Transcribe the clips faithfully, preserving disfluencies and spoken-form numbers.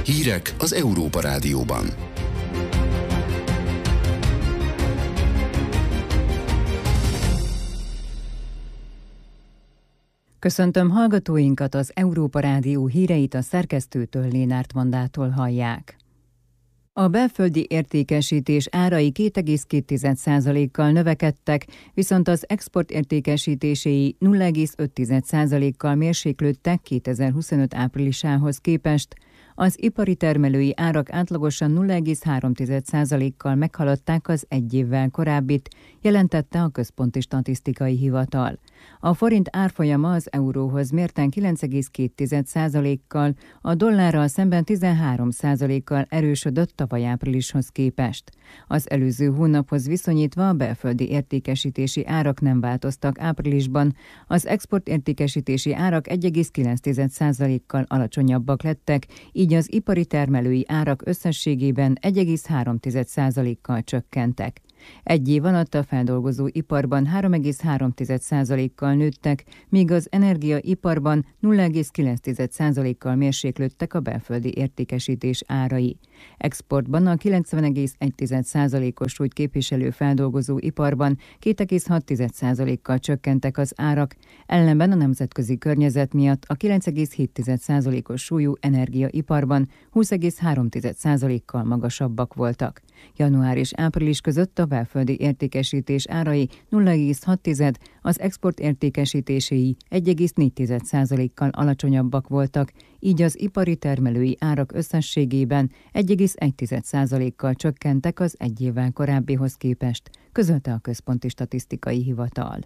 Hírek az Európa Rádióban. Köszöntöm hallgatóinkat, az Európa Rádió híreit a szerkesztőtől, Lénárt Mandától hallják. A belföldi értékesítés árai két egész két százalékkal növekedtek, viszont az export értékesítéséi nulla egész öt százalékkal mérséklődtek kétezer-huszonöt áprilisához képest. Az ipari termelői árak átlagosan nulla egész három százalékkal meghaladták az egy évvel korábbit, jelentette a Központi Statisztikai Hivatal. A forint árfolyama az euróhoz mérten kilenc egész két százalékkal, a dollárral szemben tizenhárom százalékkal erősödött tavaly áprilishoz képest. Az előző hónaphoz viszonyítva a belföldi értékesítési árak nem változtak áprilisban, az export értékesítési árak egy egész kilenc százalékkal alacsonyabbak lettek, így az ipari termelői árak összességében egy egész három százalékkal csökkentek. Egy év alatt a feldolgozó iparban három egész három százalékkal nőttek, míg az energiaiparban nulla egész kilenc százalékkal mérséklődtek a belföldi értékesítés árai. Exportban a kilencven egész egy százalékos súlyt képviselő feldolgozó iparban két egész hat százalékkal csökkentek az árak, ellenben a nemzetközi környezet miatt a kilenc egész hét százalékos súlyú energiaiparban húsz egész három százalékkal magasabbak voltak. Január és április között a belföldi értékesítés árai nulla egész hat, az export értékesítéséi egy egész négy százalékkal alacsonyabbak voltak, így az ipari termelői árak összességében egy egész egy százalékkal csökkentek az egy évvel korábbihoz képest, közölte a Központi Statisztikai Hivatal.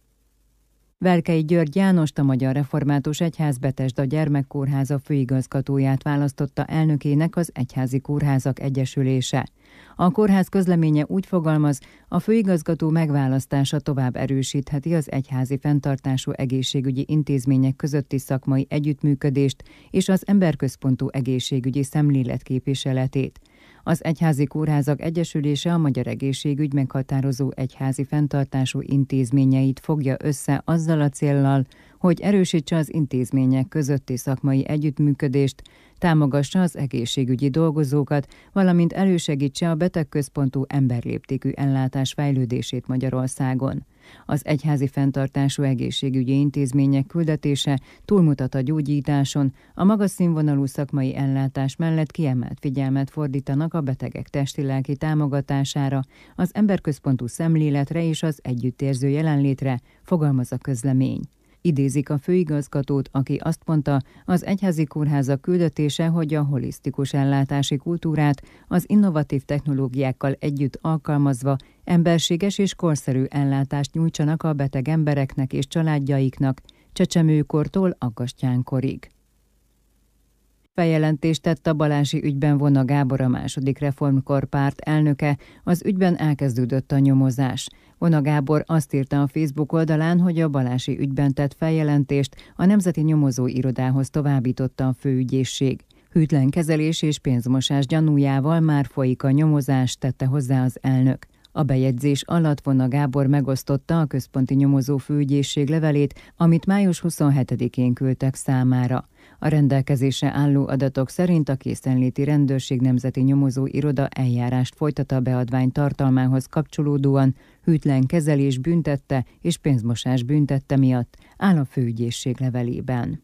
Velkei György Jánost, a Magyar Református Egyház Betesda Gyermekkórháza főigazgatóját választotta elnökének az Egyházi Kórházak Egyesülése. A kórház közleménye úgy fogalmaz, a főigazgató megválasztása tovább erősítheti az egyházi fenntartású egészségügyi intézmények közötti szakmai együttműködést és az emberközpontú egészségügyi szemlélet képviseletét. Az Egyházi Kórházak Egyesülése a magyar egészségügy meghatározó egyházi fenntartású intézményeit fogja össze azzal a céllal, hogy erősítse az intézmények közötti szakmai együttműködést, támogassa az egészségügyi dolgozókat, valamint elősegítse a betegközpontú emberléptékű ellátás fejlődését Magyarországon. Az egyházi fenntartású egészségügyi intézmények küldetése túlmutat a gyógyításon, a magas színvonalú szakmai ellátás mellett kiemelt figyelmet fordítanak a betegek testi-lelki támogatására, az emberközpontú szemléletre és az együttérző jelenlétre, fogalmaz a közlemény. Idézik a főigazgatót, aki azt mondta, az egyházi kórházak küldetése, hogy a holisztikus ellátási kultúrát az innovatív technológiákkal együtt alkalmazva emberséges és korszerű ellátást nyújtsanak a beteg embereknek és családjaiknak, csecsemőkortól aggastyánkorig. Feljelentést tett a Balási ügyben Vona Gábor, a második Reformkor párt elnöke, az ügyben elkezdődött a nyomozás. Vona Gábor azt írta a Facebook oldalán, hogy a Balási ügyben tett feljelentést a Nemzeti Nyomozó Irodához továbbította a főügyészség. Hűtlen kezelés és pénzmosás gyanújával már folyik a nyomozás, tette hozzá az elnök. A bejegyzés alatt Vona Gábor megosztotta a Központi Nyomozó Főügyészség levelét, amit május huszonhetedikén küldtek számára. A rendelkezésre álló adatok szerint a Készenléti Rendőrség Nemzeti Nyomozó Iroda eljárást folytat a beadvány tartalmához kapcsolódóan, hűtlen kezelés büntette és pénzmosás büntette miatt, áll a főügyészség levelében.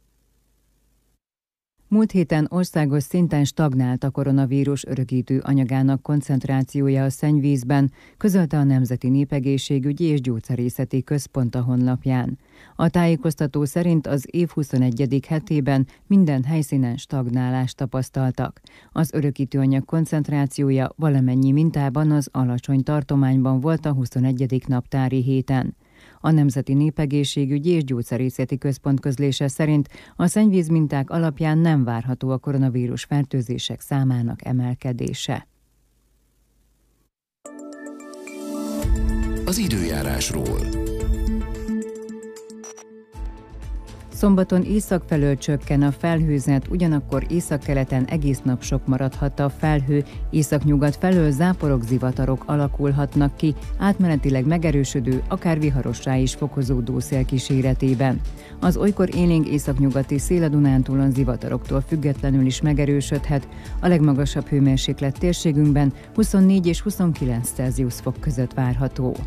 Múlt héten országos szinten stagnált a koronavírus örökítő anyagának koncentrációja a szennyvízben, közölte a Nemzeti Népegészségügyi és Gyógyszerészeti Központ a honlapján. A tájékoztató szerint az év huszonegyedik hetében minden helyszínen stagnálást tapasztaltak. Az örökítőanyag koncentrációja valamennyi mintában az alacsony tartományban volt a huszonegyedik naptári héten. A Nemzeti Népegészségügyi és Gyógyszerészeti Központ közlése szerint a szennyvíz minták alapján nem várható a koronavírus fertőzések számának emelkedése. Az időjárásról. Szombaton észak felől csökken a felhőzet, ugyanakkor északkeleten egész nap sok maradhat a felhő, északnyugat felől záporok, zivatarok alakulhatnak ki, átmenetileg megerősödő, akár viharossá is fokozódó szél kíséretében. Az olykor élénk északnyugati szél a Dunántúlon zivataroktól függetlenül is megerősödhet, a legmagasabb hőmérséklet térségünkben huszonnégy és huszonkilenc Celsius fok között várható.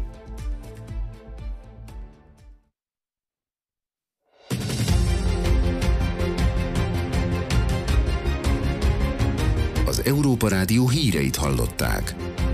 Az Európa Rádió híreit hallották.